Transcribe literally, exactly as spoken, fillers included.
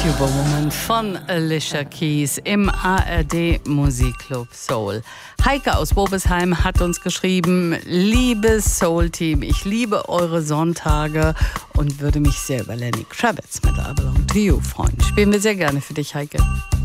Superwoman von Alicia Keys im A R D Musikclub Soul. Heike aus Bobesheim hat uns geschrieben: Liebes Soul-Team, ich liebe eure Sonntage und würde mich sehr über Lenny Kravitz mit I Belong to You freuen. Spielen wir sehr gerne für dich, Heike.